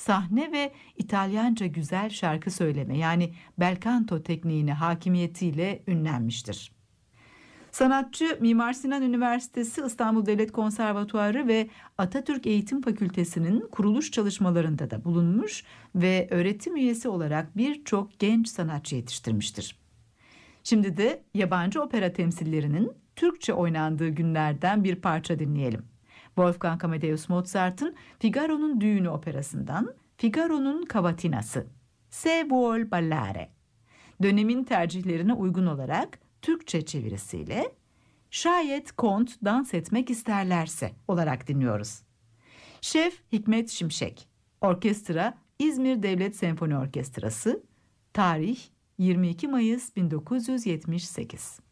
sahne ve İtalyanca güzel şarkı söyleme yani bel canto tekniğine hakimiyetiyle ünlenmiştir. Sanatçı Mimar Sinan Üniversitesi, İstanbul Devlet Konservatuarı ve Atatürk Eğitim Fakültesi'nin kuruluş çalışmalarında da bulunmuş ve öğretim üyesi olarak birçok genç sanatçı yetiştirmiştir. Şimdi de yabancı opera temsillerinin Türkçe oynandığı günlerden bir parça dinleyelim. Wolfgang Amadeus Mozart'ın Figaro'nun Düğünü operasından Figaro'nun Cavatinası. Se vuol ballare. Dönemin tercihlerine uygun olarak Türkçe çevirisiyle şayet kont dans etmek isterlerse olarak dinliyoruz. Şef Hikmet Şimşek. Orkestra İzmir Devlet Senfoni Orkestrası. Tarih 22 Mayıs 1978.